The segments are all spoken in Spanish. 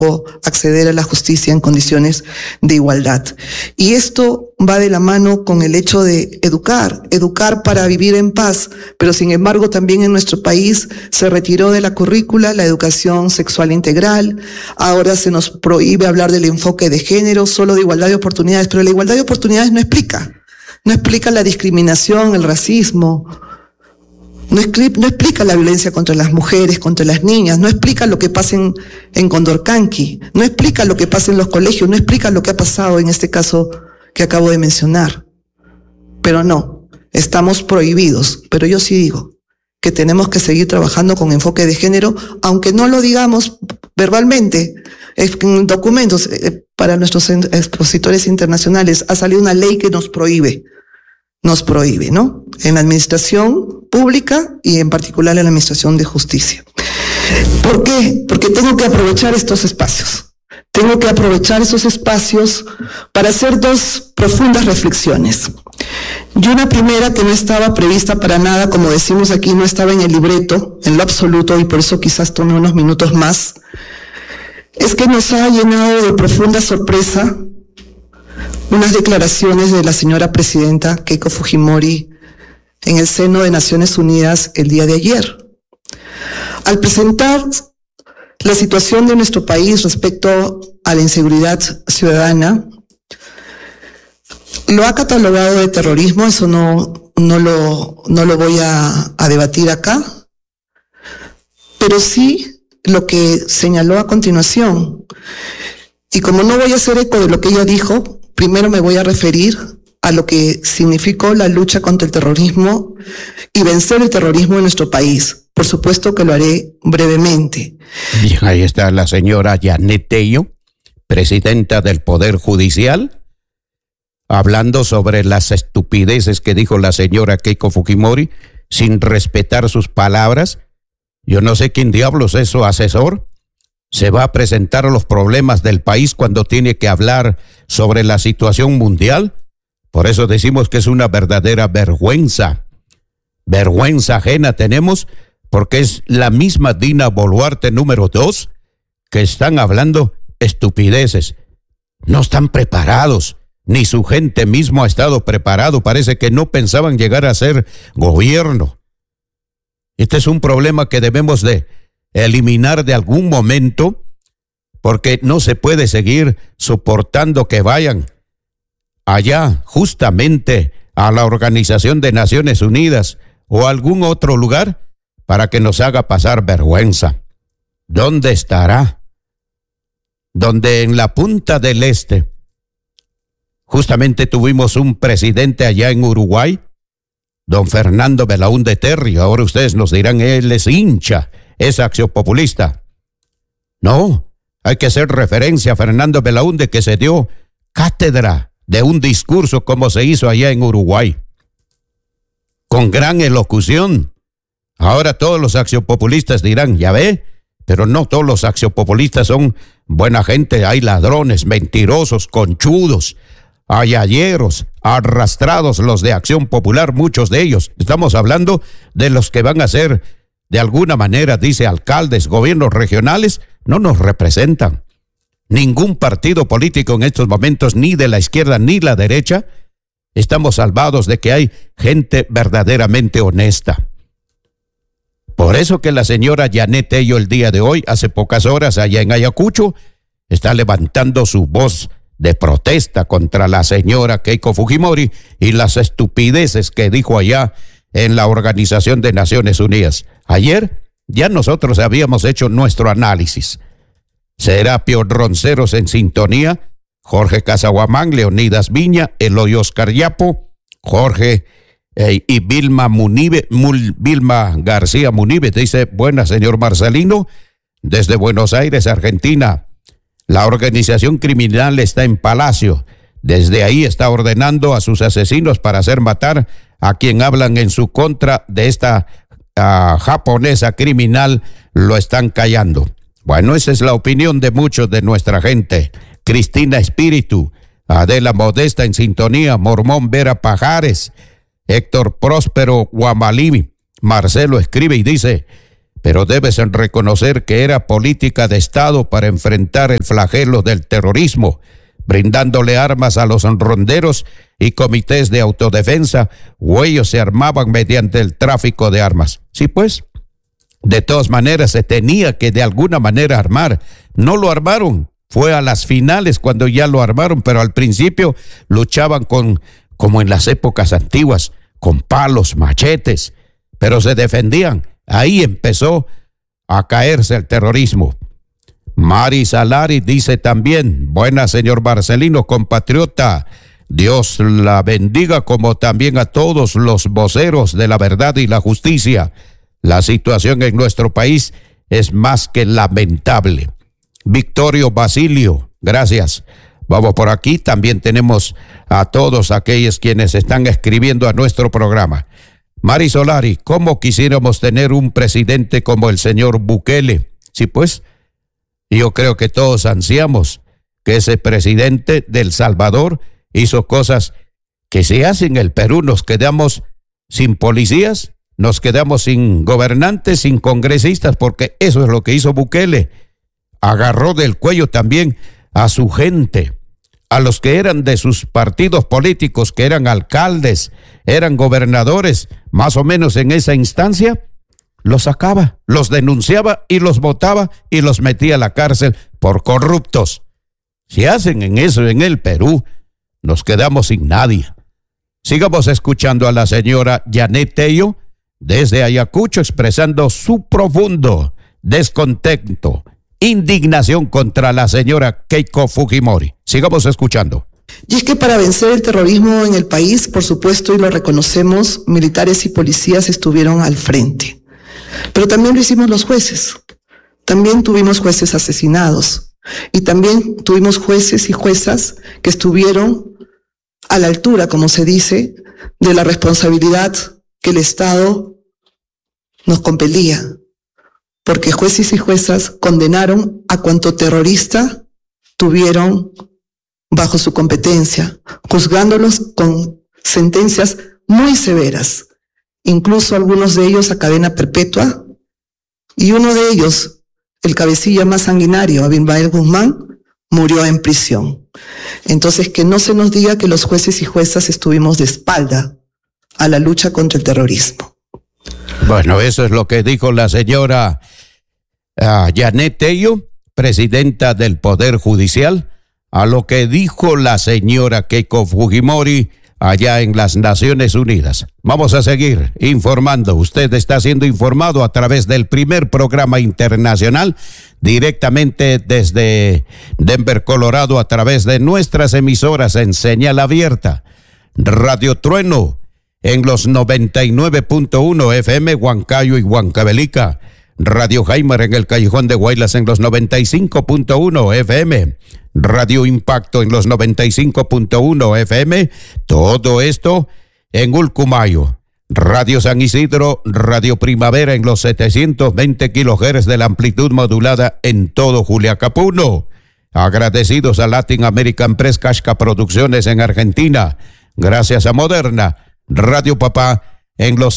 acceder a la justicia en condiciones de igualdad. Y esto va de la mano con el hecho de educar para vivir en paz, pero sin embargo también en nuestro país se retiró de la currícula la educación sexual integral, ahora se nos prohíbe hablar del enfoque de género, solo de igualdad de oportunidades, pero la igualdad de oportunidades no explica la discriminación, el racismo, no explica la violencia contra las mujeres, contra las niñas, no explica lo que pasa en Condorcanqui, no explica lo que pasa en los colegios, no explica lo que ha pasado en este caso que acabo de mencionar. Pero no, estamos prohibidos. Pero yo sí digo que tenemos que seguir trabajando con enfoque de género, aunque no lo digamos verbalmente, en documentos. Para nuestros expositores internacionales ha salido una ley que nos prohíbe, ¿no? En la administración pública y en particular en la administración de justicia. ¿Por qué? Porque tengo que aprovechar estos espacios. Tengo que aprovechar esos espacios para hacer dos profundas reflexiones. Y una primera que no estaba prevista para nada, como decimos aquí, no estaba en el libreto, en lo absoluto, y por eso quizás tome unos minutos más, es que nos ha llenado de profunda sorpresa unas declaraciones de la señora presidenta Keiko Fujimori en el seno de Naciones Unidas el día de ayer. Al presentar la situación de nuestro país respecto a la inseguridad ciudadana, lo ha catalogado de terrorismo, eso no lo voy a debatir acá, pero sí lo que señaló a continuación. Y como no voy a hacer eco de lo que ella dijo, primero me voy a referir a lo que significó la lucha contra el terrorismo y vencer el terrorismo en nuestro país. Por supuesto que lo haré brevemente. Bien, ahí está la señora Yanet Tello, presidenta del Poder Judicial, hablando sobre las estupideces que dijo la señora Keiko Fujimori, sin respetar sus palabras. Yo no sé quién diablos es su asesor. Se va a presentar los problemas del país cuando tiene que hablar sobre la situación mundial. Por eso decimos que es una verdadera vergüenza. Vergüenza ajena tenemos, porque es la misma Dina Boluarte número 2 que están hablando estupideces. No están preparados, ni su gente mismo ha estado preparado. Parece que no pensaban llegar a ser gobierno. Este es un problema que debemos de eliminar de algún momento, porque no se puede seguir soportando que vayan allá justamente a la Organización de Naciones Unidas o a algún otro lugar para que nos haga pasar vergüenza. ¿Dónde estará? Donde en la punta del este justamente tuvimos un presidente allá en Uruguay, don Fernando Belaúnde Terry. Ahora ustedes nos dirán, él es hincha, es acciopopulista. No, hay que hacer referencia a Fernando Belaúnde, que se dio cátedra de un discurso como se hizo allá en Uruguay, con gran elocución. Ahora todos los aciopopulistas dirán, ya ve, pero no todos los aciopopulistas son buena gente. Hay ladrones, mentirosos, conchudos, ayayeros, arrastrados, los de Acción Popular, muchos de ellos. Estamos hablando de los que van a ser, de alguna manera, dice, alcaldes, gobiernos regionales. No nos representan. Ningún partido político en estos momentos, ni de la izquierda ni la derecha, estamos salvados de que hay gente verdaderamente honesta. Por eso que la señora Yanet Tello el día de hoy, hace pocas horas allá en Ayacucho, está levantando su voz de protesta contra la señora Keiko Fujimori y las estupideces que dijo allá en la Organización de Naciones Unidas. Ayer ya nosotros habíamos hecho nuestro análisis. Serapio Ronceros en sintonía, Jorge Casaguamán, Leonidas Viña, Eloy Oscar Yapo, Jorge y Vilma García Munibe. Dice, buenas, señor Marcelino, desde Buenos Aires, Argentina. La organización criminal está en Palacio. Desde ahí está ordenando a sus asesinos para hacer matar a quien hablan en su contra de esta japonesa criminal. Lo están callando. Bueno, esa es la opinión de muchos de nuestra gente. Cristina Espíritu, Adela Modesta en sintonía, Mormón Vera Pajares, Héctor Próspero Guamalí. Marcelo escribe y dice, pero debes reconocer que era política de Estado para enfrentar el flagelo del terrorismo, brindándole armas a los ronderos y comités de autodefensa, o ellos se armaban mediante el tráfico de armas. Sí, pues, de todas maneras se tenía que de alguna manera armar. No lo armaron, fue a las finales cuando ya lo armaron, pero al principio luchaban como en las épocas antiguas, con palos, machetes, pero se defendían. Ahí empezó a caerse el terrorismo. Mari Salari dice también: buenas, señor Marcelino, compatriota, Dios la bendiga, como también a todos los voceros de la verdad y la justicia. La situación en nuestro país es más que lamentable. Victorio Basilio, gracias. Vamos por aquí, también tenemos a todos aquellos quienes están escribiendo a nuestro programa. Mari Solari, ¿cómo quisiéramos tener un presidente como el señor Bukele? Sí, pues, yo creo que todos ansiamos que ese presidente del Salvador hizo cosas que se hacen en el Perú. Nos quedamos sin policías, nos quedamos sin gobernantes, sin congresistas, porque eso es lo que hizo Bukele. Agarró del cuello también a su gente, a los que eran de sus partidos políticos, que eran alcaldes, eran gobernadores, más o menos en esa instancia, los sacaba, los denunciaba y los votaba y los metía a la cárcel por corruptos. Si hacen en eso en el Perú, nos quedamos sin nadie. Sigamos escuchando a la señora Janet Tello desde Ayacucho, expresando su profundo descontento, indignación contra la señora Keiko Fujimori. Sigamos escuchando. Y es que para vencer el terrorismo en el país, por supuesto, y lo reconocemos, militares y policías estuvieron al frente. Pero también lo hicimos los jueces. También tuvimos jueces asesinados. Y también tuvimos jueces y juezas que estuvieron a la altura, como se dice, de la responsabilidad que el Estado nos compelía. Porque jueces y juezas condenaron a cuanto terrorista tuvieron bajo su competencia, juzgándolos con sentencias muy severas, incluso algunos de ellos a cadena perpetua, y uno de ellos, el cabecilla más sanguinario, Abimael Guzmán, murió en prisión. Entonces, que no se nos diga que los jueces y juezas estuvimos de espalda a la lucha contra el terrorismo. Bueno, eso es lo que dijo la señora Janet Tello, presidenta del Poder Judicial, a lo que dijo la señora Keiko Fujimori allá en las Naciones Unidas. Vamos a seguir informando. Usted está siendo informado a través del primer programa internacional, directamente desde Denver, Colorado, a través de nuestras emisoras en señal abierta. Radio Trueno en los 99.1 FM, Huancayo y Huancavelica. Radio Jaimer en el Callejón de Guaylas en los 95.1 FM. Radio Impacto en los 95.1 FM. Todo esto en Ulcumayo. Radio San Isidro, Radio Primavera en los 720 kHz de la amplitud modulada en todo Juliacapuno. Agradecidos a Latin American Press Casca Producciones en Argentina. Gracias a Moderna. Radio Papá en los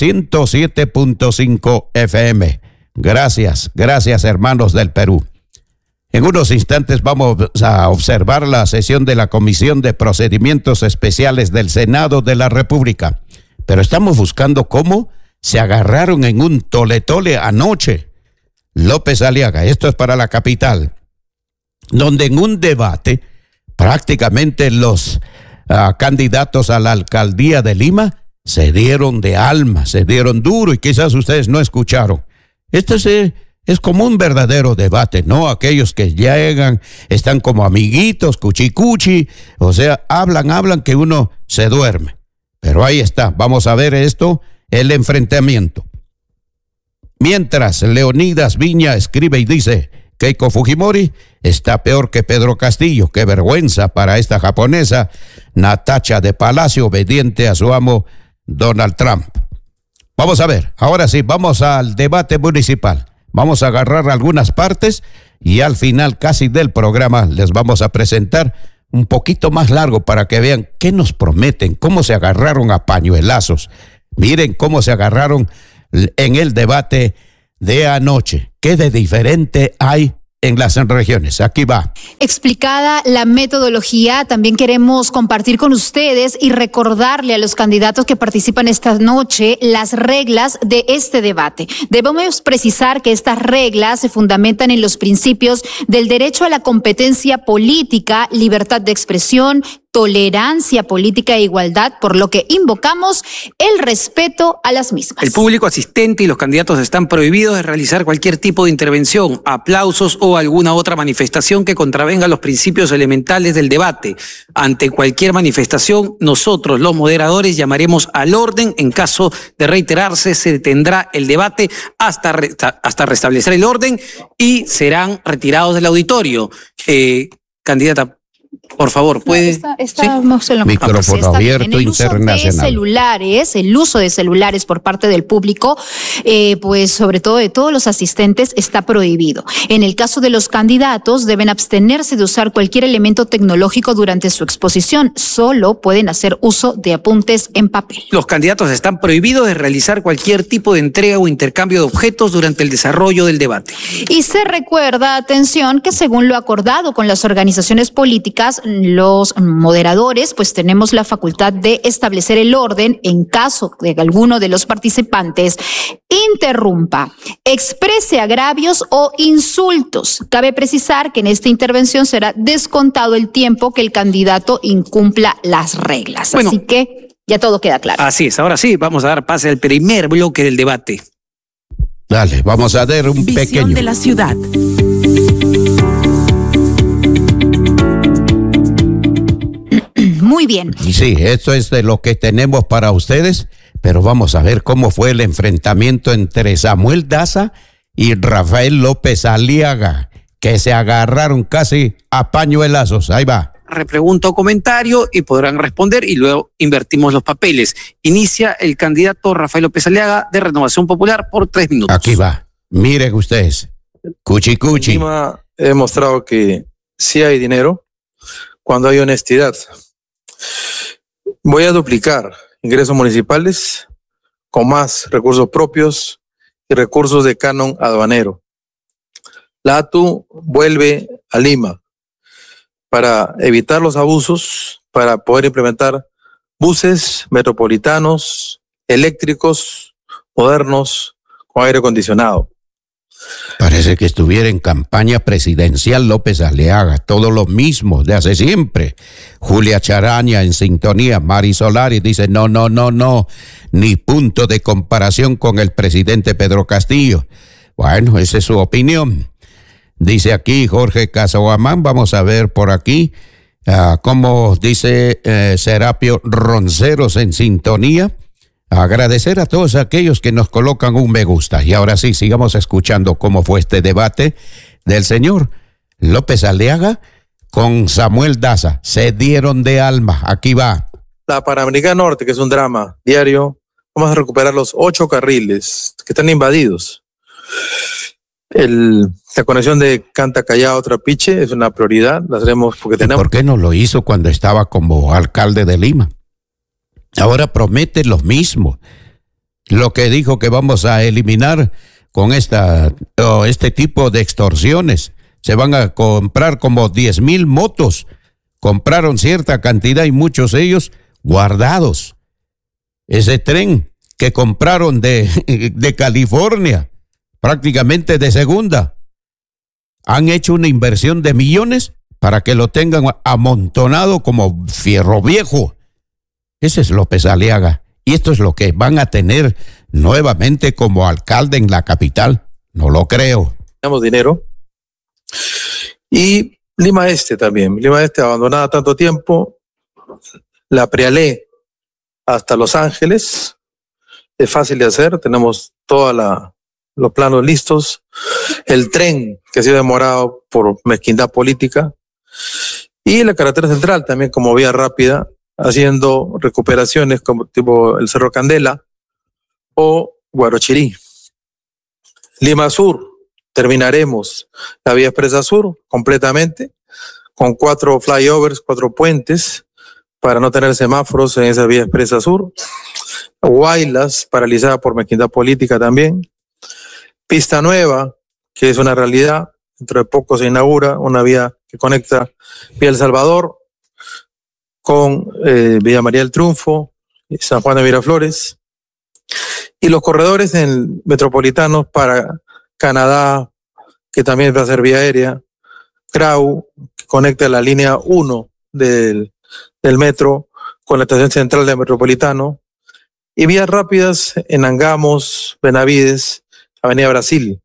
107.5 FM. Gracias, gracias hermanos del Perú. En unos instantes vamos a observar la sesión de la Comisión de Procedimientos Especiales del Senado de la República. Pero estamos buscando cómo se agarraron en un tole-tole anoche. López Aliaga, esto es para la capital, donde en un debate prácticamente los candidatos a la alcaldía de Lima se dieron de alma, se dieron duro y quizás ustedes no escucharon. Esto es como un verdadero debate, ¿no? Aquellos que llegan, están como amiguitos, cuchicuchi, o sea, hablan que uno se duerme. Pero ahí está, vamos a ver esto, el enfrentamiento. Mientras Leonidas Viña escribe y dice: Keiko Fujimori está peor que Pedro Castillo. Qué vergüenza para esta japonesa Natacha de Palacio, obediente a su amo Donald Trump. Vamos a ver, ahora sí, vamos al debate municipal. Vamos a agarrar algunas partes y al final casi del programa les vamos a presentar un poquito más largo para que vean qué nos prometen, cómo se agarraron a pañuelazos. Miren cómo se agarraron en el debate de anoche. ¿Qué de diferente hay en las regiones? Aquí va. Explicada la metodología, también queremos compartir con ustedes y recordarle a los candidatos que participan esta noche las reglas de este debate. Debemos precisar que estas reglas se fundamentan en los principios del derecho a la competencia política, libertad de expresión, tolerancia política e igualdad, por lo que invocamos el respeto a las mismas. El público asistente y los candidatos están prohibidos de realizar cualquier tipo de intervención, aplausos o alguna otra manifestación que contravenga los principios elementales del debate. Ante cualquier manifestación, nosotros, los moderadores, llamaremos al orden. En caso de reiterarse, se detendrá el debate hasta restablecer el orden y serán retirados del auditorio. Candidata, por favor, puede. Estamos en lo micrófono abierto internacional. El uso de celulares por parte del público, pues sobre todo de todos los asistentes, está prohibido. En el caso de los candidatos, deben abstenerse de usar cualquier elemento tecnológico durante su exposición. Solo pueden hacer uso de apuntes en papel. Los candidatos están prohibidos de realizar cualquier tipo de entrega o intercambio de objetos durante el desarrollo del debate. Y se recuerda, atención, que según lo acordado con las organizaciones políticas, los moderadores pues tenemos la facultad de establecer el orden en caso de que alguno de los participantes interrumpa, exprese agravios o insultos. Cabe precisar que en esta intervención será descontado el tiempo que el candidato incumpla las reglas. Bueno, así que ya todo queda claro. Así es, ahora sí, vamos a dar pase al primer bloque del debate. Dale, vamos a dar un Visión pequeño de la ciudad. Muy bien. Sí, esto es de lo que tenemos para ustedes, pero vamos a ver cómo fue el enfrentamiento entre Samuel Daza y Rafael López Aliaga, que se agarraron casi a pañuelazos. Ahí va. Repregunta o comentario y podrán responder y luego invertimos los papeles. Inicia el candidato Rafael López Aliaga de Renovación Popular por 3 minutos. Aquí va. Miren ustedes. Cuchi cuchi. Lima he demostrado que sí hay dinero cuando hay honestidad. Voy a duplicar ingresos municipales con más recursos propios y recursos de canon aduanero. La ATU vuelve a Lima para evitar los abusos, para poder implementar buses metropolitanos, eléctricos, modernos, con aire acondicionado. Parece que estuviera en campaña presidencial López Aliaga, todo lo mismo de hace siempre. Julia Charaña en sintonía, Mari Solari dice no, ni punto de comparación con el presidente Pedro Castillo. Bueno, esa es su opinión. Dice aquí Jorge Casaguamán, vamos a ver por aquí cómo dice Serapio Ronceros en sintonía. Agradecer a todos aquellos que nos colocan un me gusta. Y ahora sí, sigamos escuchando cómo fue este debate del señor López Aliaga con Samuel Daza. Se dieron de alma. Aquí va. La Panamericana Norte, que es un drama diario, vamos a recuperar los 8 carriles que están invadidos. La conexión de Canta Callao Trapiche es una prioridad. La haremos porque tenemos. ¿Por qué no lo hizo cuando estaba como alcalde de Lima? Ahora promete lo mismo. Lo que dijo que vamos a eliminar con este tipo de extorsiones. Se van a comprar como 10,000 motos. Compraron cierta cantidad y muchos de ellos guardados. Ese tren que compraron de California, prácticamente de segunda. Han hecho una inversión de millones para que lo tengan amontonado como fierro viejo. Ese es López Aliaga. Y esto es lo que van a tener nuevamente como alcalde en la capital. No lo creo. Tenemos dinero. Y Lima Este también. Lima Este abandonada tanto tiempo. La Prealé hasta Los Ángeles. Es fácil de hacer. Tenemos todos los planos listos. El tren que ha sido demorado por mezquindad política. Y la carretera central también como vía rápida, haciendo recuperaciones como tipo el Cerro Candela o Guarochirí. Lima Sur, terminaremos la vía expresa sur completamente, con 4 flyovers, 4 puentes, para no tener semáforos en esa vía expresa sur. Huaylas, paralizada por mezquindad política también. Pista Nueva, que es una realidad. Dentro de poco se inaugura una vía que conecta Villa El Salvador con Villa María del Triunfo, San Juan de Miraflores. Y los corredores metropolitanos para Canadá, que también va a ser vía aérea. Grau, que conecta la línea 1 del metro con la estación central del metropolitano. Y vías rápidas en Angamos, Benavides, Avenida Brasil.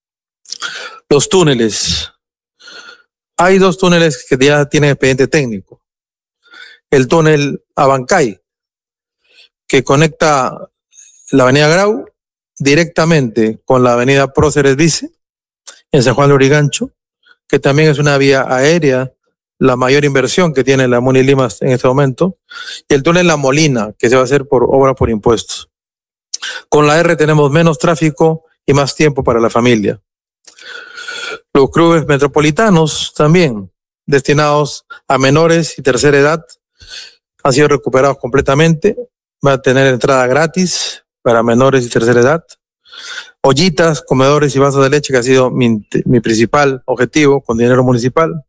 Los túneles. Hay 2 túneles que ya tienen expediente técnico. El túnel Abancay, que conecta la avenida Grau directamente con la avenida Próceres Vice, en San Juan de Lurigancho, que también es una vía aérea, la mayor inversión que tiene la Muni Lima en este momento, y el túnel La Molina, que se va a hacer por obra por impuestos. Con la R tenemos menos tráfico y más tiempo para la familia. Los clubes metropolitanos también, destinados a menores y tercera edad, han sido recuperados completamente. Va a tener entrada gratis para menores y tercera edad. Ollitas, comedores y vasos de leche, que ha sido mi principal objetivo con dinero municipal.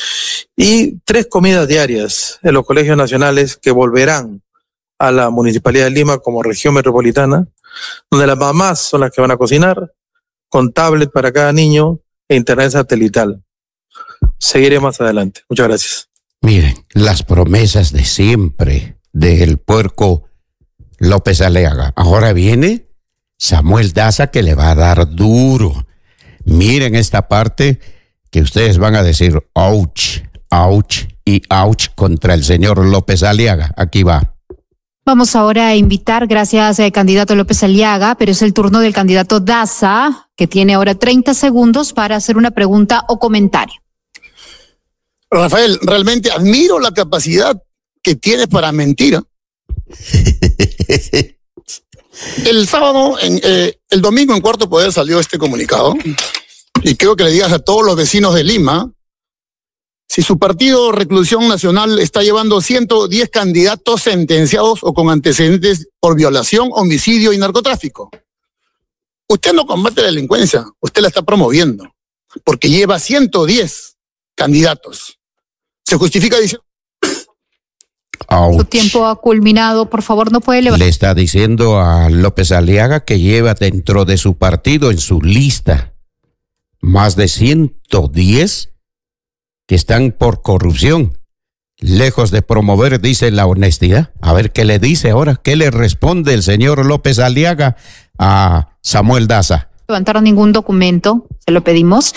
Y 3 comidas diarias en los colegios nacionales que volverán a la Municipalidad de Lima como región metropolitana, donde las mamás son las que van a cocinar, con tablet para cada niño e internet satelital. Seguiré más adelante. Muchas gracias. Miren, las promesas de siempre del puerco López Aliaga. Ahora viene Samuel Daza, que le va a dar duro. Miren esta parte que ustedes van a decir ouch, ouch y ouch contra el señor López Aliaga. Aquí va. Vamos ahora a invitar, gracias candidato López Aliaga, pero es el turno del candidato Daza, que tiene ahora 30 segundos para hacer una pregunta o comentario. Rafael, realmente admiro la capacidad que tienes para mentir. El sábado, el domingo en Cuarto Poder salió este comunicado y creo que le digas a todos los vecinos de Lima, si su partido Reclusión Nacional está llevando 110 candidatos sentenciados o con antecedentes por violación, homicidio y narcotráfico. Usted no combate la delincuencia, usted la está promoviendo, porque lleva 110 candidatos. Se justifica diciendo... Ouch. Su tiempo ha culminado, por favor, no puede levantar. Le está diciendo a López Aliaga que lleva dentro de su partido, en su lista, más de 110 que están por corrupción, lejos de promover, dice, la honestidad. A ver qué le dice ahora, qué le responde el señor López Aliaga a Samuel Daza. Levantar ningún documento, se lo pedimos.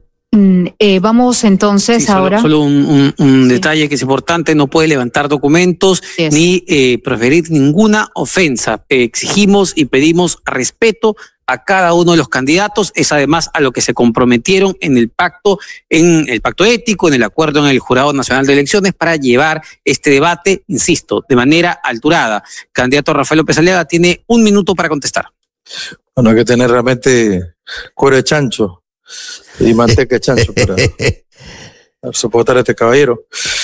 Vamos entonces ahora. Solo un detalle que es importante: no puede levantar documentos ni proferir ninguna ofensa. Exigimos y pedimos respeto a cada uno de los candidatos, es además a lo que se comprometieron en el pacto ético, en el acuerdo en el Jurado Nacional de Elecciones para llevar este debate, insisto, de manera alturada. Candidato Rafael López Aliaga tiene 1 minuto para contestar. Bueno, hay que tener realmente cuero de chancho y manteca de chancho para soportar a este caballero.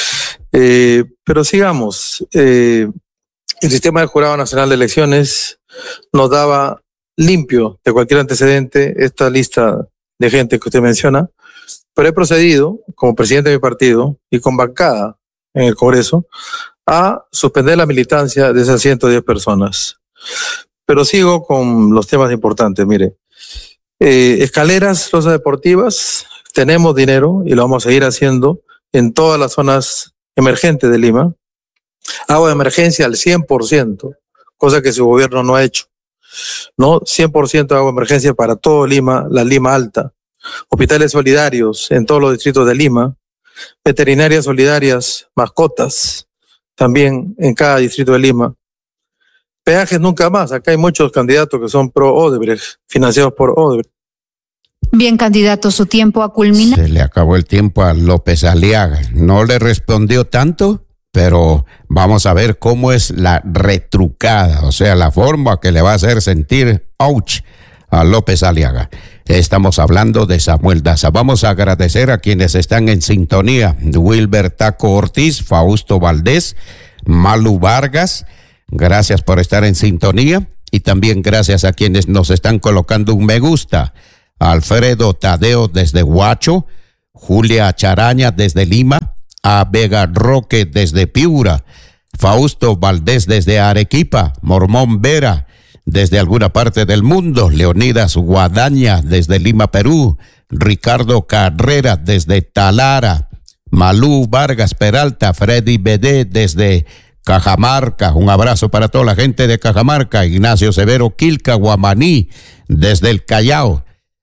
Pero sigamos. El sistema del Jurado Nacional de Elecciones nos daba limpio de cualquier antecedente esta lista de gente que usted menciona, pero he procedido, como presidente de mi partido y con bancada en el Congreso, a suspender la militancia de esas 110 personas. Pero sigo con los temas importantes. Mire, escaleras, losas deportivas, tenemos dinero y lo vamos a seguir haciendo en todas las zonas emergentes de Lima. Agua de emergencia al 100%, cosa que su gobierno no ha hecho. ¿No? 100% de agua de emergencia para todo Lima, la Lima Alta. Hospitales solidarios en todos los distritos de Lima. Veterinarias solidarias, mascotas, también en cada distrito de Lima. Peajes nunca más. Acá hay muchos candidatos que son pro Odebrecht, financiados por Odebrecht. Bien, candidato, su tiempo ha culminado. Se le acabó el tiempo a López Aliaga. No le respondió tanto, pero vamos a ver cómo es la retrucada, o sea, la forma que le va a hacer sentir ouch a López Aliaga. Estamos hablando de Samuel Daza. Vamos a agradecer a quienes están en sintonía: Wilber Taco Ortiz, Fausto Valdés, Malu Vargas, gracias por estar en sintonía. y también gracias a quienes nos están colocando un me gusta. Alfredo Tadeo desde Huacho, Julia Charaña desde Lima, A. Vega Roque desde Piura, Fausto Valdés desde Arequipa, Mormón Vera desde alguna parte del mundo, Leonidas Guadaña desde Lima, Perú, Ricardo Carrera desde Talara, Malú Vargas Peralta, Freddy Bedé desde Cajamarca, un abrazo para toda la gente de Cajamarca, Ignacio Severo Quilca Guamaní desde el Callao,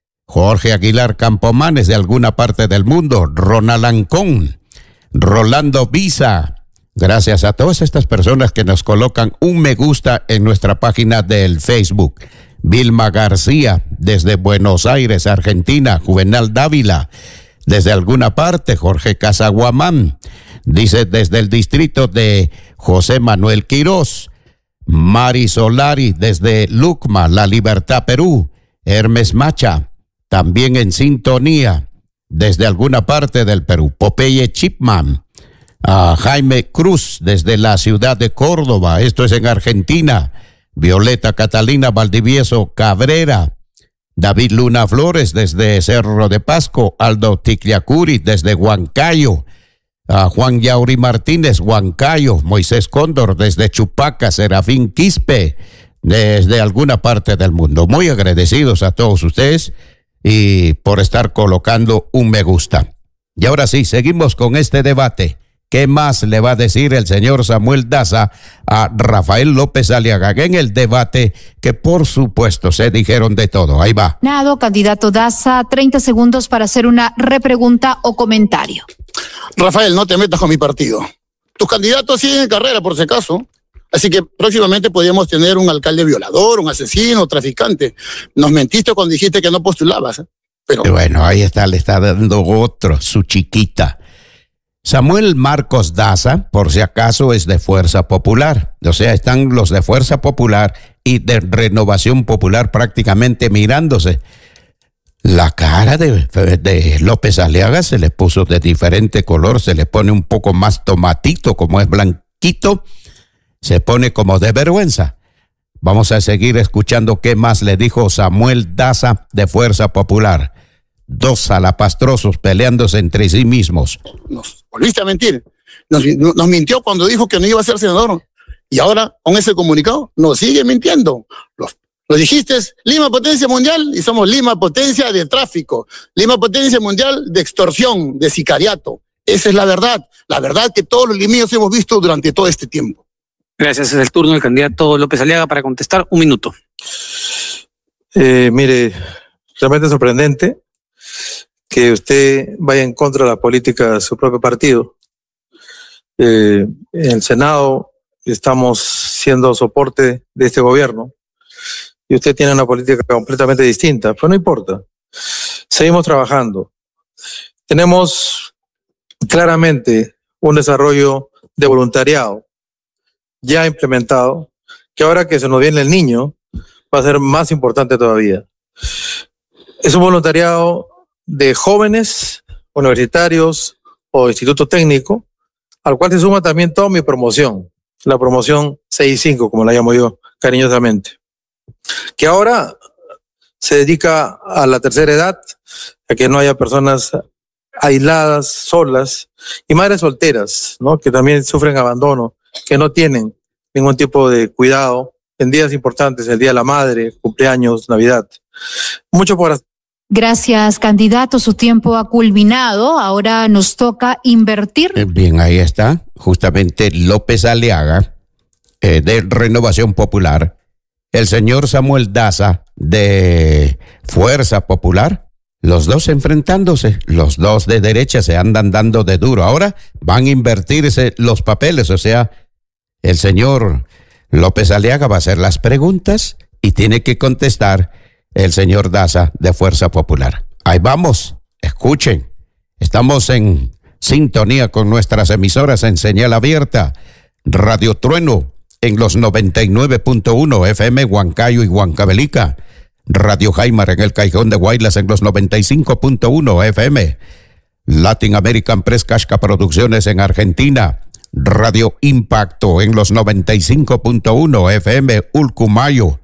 Jorge Aguilar Campomanes de alguna parte del mundo, Ronald Ancón, Rolando Visa. Gracias a todas estas personas que nos colocan un me gusta en nuestra página del Facebook. Vilma García, desde Buenos Aires, Argentina. Juvenal Dávila, desde alguna parte. Jorge Casaguamán, dice desde el distrito de José Manuel Quirós. Mari Solari, desde Lucma, La Libertad, Perú. Hermes Macha, también en sintonía, desde alguna parte del Perú. Popeye Chipman. A Jaime Cruz desde la ciudad de Córdoba, esto es en Argentina. Violeta Catalina Valdivieso Cabrera, David Luna Flores desde Cerro de Pasco, Aldo Ticliacuri desde Huancayo, a Juan Yauri Martínez Huancayo, Moisés Cóndor desde Chupaca, Serafín Quispe desde alguna parte del mundo. Muy agradecidos a todos ustedes y por estar colocando un me gusta. Y ahora sí, seguimos con este debate. ¿Qué más le va a decir el señor Samuel Daza a Rafael López Aliaga en el debate que por supuesto se dijeron de todo? Ahí va. Candidato Daza, 30 segundos para hacer una repregunta o comentario. Rafael, no te metas con mi partido. Tus candidatos siguen en carrera, por si acaso. Así que próximamente podríamos tener un alcalde violador, un asesino, traficante. Nos mentiste cuando dijiste que no postulabas. Pero bueno, ahí está, le está dando otro, su chiquita. Samuel Marcos Daza, por si acaso, es de Fuerza Popular. O sea, están los de Fuerza Popular y de Renovación Popular prácticamente mirándose. La cara de López Aliaga se le puso de diferente color, se le pone un poco más tomatito, como es blanquito, se pone como de vergüenza. Vamos a seguir escuchando qué más le dijo Samuel Daza de Fuerza Popular. Dos salapastrosos peleándose entre sí mismos. Nos volviste a mentir. Nos mintió cuando dijo que no iba a ser senador. Y ahora, con ese comunicado, nos sigue mintiendo. Lo dijiste, Lima potencia mundial, y somos Lima potencia de tráfico. Lima potencia mundial de extorsión, de sicariato. Esa es la verdad que todos los limeños hemos visto durante todo este tiempo. Gracias, es el turno del candidato López Aliaga para contestar. 1 minuto. Mire, realmente sorprendente que usted vaya en contra de la política de su propio partido. En el Senado estamos siendo soporte de este gobierno y usted tiene una política completamente distinta, pero no importa. Seguimos trabajando. Tenemos claramente un desarrollo de voluntariado ya implementado, que ahora que se nos viene el niño va a ser más importante todavía. Es un voluntariado de jóvenes, universitarios o instituto técnico, al cual se suma también toda mi promoción, la promoción 6-5, como la llamo yo cariñosamente, que ahora se dedica a la tercera edad, a que no haya personas aisladas, solas, y madres solteras, ¿no?, que también sufren abandono, que no tienen ningún tipo de cuidado en días importantes, el Día de la Madre, cumpleaños, Navidad. Mucho por hacer. Gracias, candidato. Su tiempo ha culminado. Ahora nos toca invertir. Bien, ahí está. Justamente López Aliaga, de Renovación Popular. El señor Samuel Daza, de Fuerza Popular. Los dos enfrentándose. Los dos de derecha se andan dando de duro. Ahora van a invertirse los papeles. O sea, el señor López Aliaga va a hacer las preguntas y tiene que contestar el señor Daza de Fuerza Popular. Ahí vamos, escuchen. Estamos en sintonía con nuestras emisoras en señal abierta. Radio Trueno en los 99.1 FM Huancayo y Huancavelica. Radio Jaimar en el Callejón de Guaylas en los 95.1 FM. Latin American Press Casca Producciones en Argentina. Radio Impacto en los 95.1 FM Ulcumayo.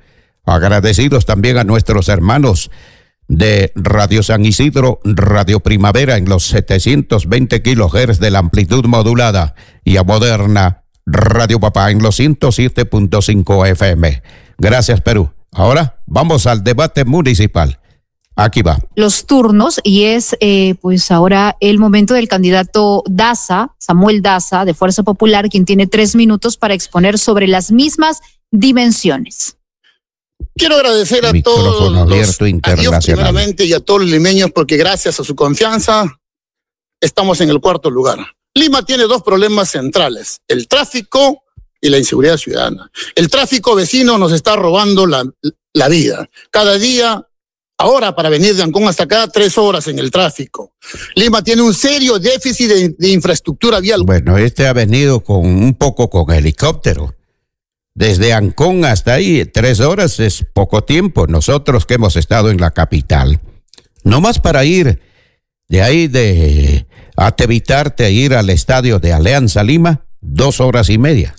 Agradecidos también a nuestros hermanos de Radio San Isidro, Radio Primavera en los 720 kHz de la amplitud modulada y a Moderna Radio Papá en los 107.5 FM. Gracias, Perú. Ahora vamos al debate municipal. Aquí va. Los turnos y es pues ahora el momento del candidato Daza, Samuel Daza, de Fuerza Popular, quien tiene 3 minutos para exponer sobre las mismas dimensiones. Quiero agradecer a todos los primeramente y a todos los limeños porque gracias a su confianza estamos en el 4º lugar. Lima tiene 2 problemas centrales, el tráfico y la inseguridad ciudadana. El tráfico vecino nos está robando la vida. Cada día, ahora para venir de Ancón hasta acá, 3 horas en el tráfico. Lima tiene un serio déficit de infraestructura vial. Bueno, ha venido un poco con helicóptero. Desde Ancón hasta ahí, 3 horas es poco tiempo. Nosotros que hemos estado en la capital, nomás para ir de ahí de Atevitarte a ir al estadio de Alianza Lima, 2 horas y media.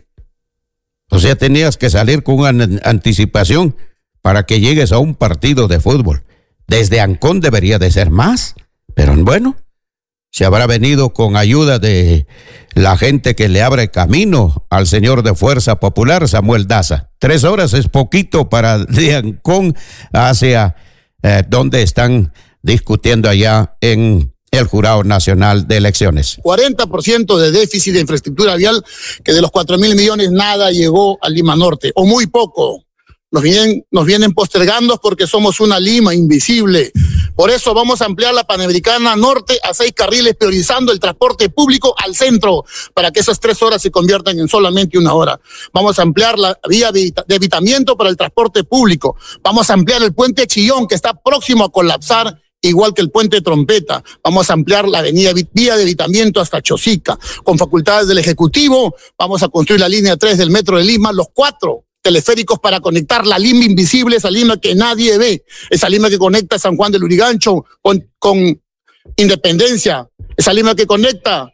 O sea, tenías que salir con una anticipación para que llegues a un partido de fútbol. Desde Ancón debería de ser más, pero bueno, se habrá venido con ayuda de la gente que le abre camino al señor de Fuerza Popular, Samuel Daza. 3 horas es poquito para de Ancón hacia donde están discutiendo allá en el Jurado Nacional de Elecciones. 40% de déficit de infraestructura vial, que de los 4.000 millones nada llegó a Lima Norte, o muy poco. Nos vienen postergando porque somos una Lima invisible. Por eso vamos a ampliar la Panamericana Norte a 6 carriles, priorizando el transporte público al centro, para que esas 3 horas se conviertan en solamente 1 hora. Vamos a ampliar la vía de evitamiento para el transporte público. Vamos a ampliar el puente Chillón, que está próximo a colapsar, igual que el puente Trompeta. Vamos a ampliar la vía de evitamiento hasta Chosica. Con facultades del Ejecutivo, vamos a construir la línea 3 del Metro de Lima, los 4 teleféricos para conectar la Lima invisible, esa Lima que nadie ve, esa Lima que conecta San Juan del Lurigancho con Independencia, esa Lima que conecta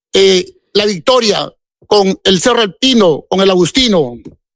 La Victoria con el Cerro Alpino, con el Agustino.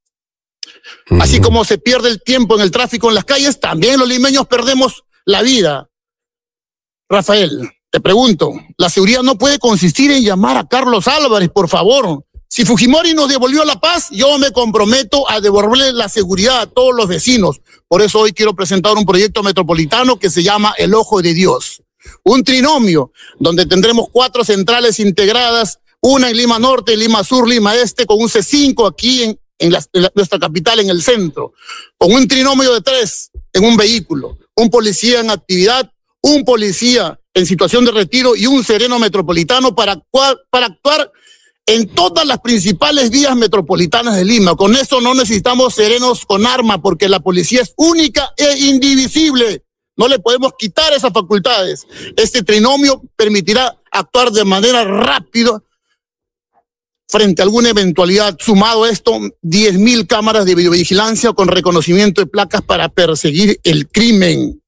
Así como se pierde el tiempo en el tráfico en las calles, también los limeños perdemos la vida. Rafael, te pregunto, la seguridad no puede consistir en llamar a Carlos Álvarez, por favor. Si Fujimori nos devolvió la paz, yo me comprometo a devolverle la seguridad a todos los vecinos. Por eso hoy quiero presentar un proyecto metropolitano que se llama El Ojo de Dios. Un trinomio donde tendremos 4 centrales integradas, una en Lima Norte, Lima Sur, Lima Este, con un C5 aquí en nuestra capital, en el centro. Con un trinomio de 3 en un vehículo. Un policía en actividad, un policía en situación de retiro y un sereno metropolitano para actuar en todas las principales vías metropolitanas de Lima. Con eso no necesitamos serenos con arma, porque la policía es única e indivisible. No le podemos quitar esas facultades. Este trinomio permitirá actuar de manera rápida frente a alguna eventualidad. Sumado a esto, 10.000 cámaras de videovigilancia con reconocimiento de placas para perseguir el crimen.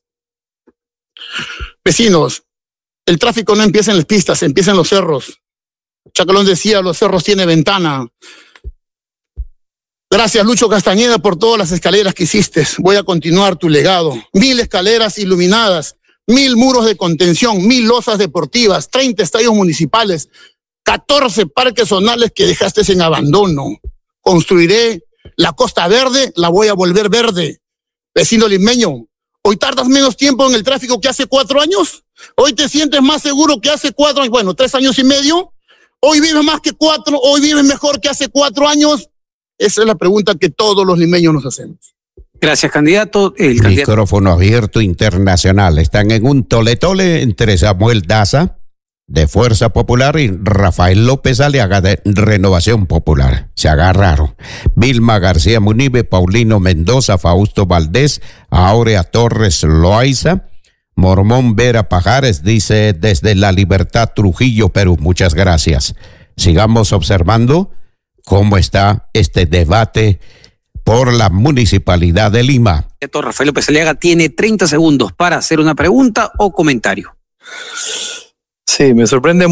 Vecinos, el tráfico no empieza en las pistas, empieza en los cerros. Chacalón decía, los cerros tienen ventana. Gracias, Lucho Castañeda, por todas las escaleras que hiciste. Voy a continuar tu legado. 1.000 escaleras iluminadas, 1.000 muros de contención, 1.000 losas deportivas, 30 estadios municipales, 14 parques zonales que dejaste en abandono. Construiré la Costa Verde, la voy a volver verde. Vecino limeño, hoy tardas menos tiempo en el tráfico que hace 4 años. Hoy te sientes más seguro que hace 4 años. Bueno, 3 años y medio. Hoy vives más que 4, hoy vives mejor que hace 4 años. Esa es la pregunta que todos los limeños nos hacemos. Gracias, candidato. Micrófono abierto internacional. Están en un tole-tole entre Samuel Daza, de Fuerza Popular, y Rafael López Aliaga, de Renovación Popular. Se agarraron. Vilma García Munive, Paulino Mendoza, Fausto Valdés, Aurea Torres Loaiza, Mormón Vera Pajares dice desde La Libertad, Trujillo, Perú. Muchas gracias. Sigamos observando cómo está este debate por la Municipalidad de Lima. Rafael López Aliaga tiene 30 segundos para hacer una pregunta o comentario. Sí, me sorprende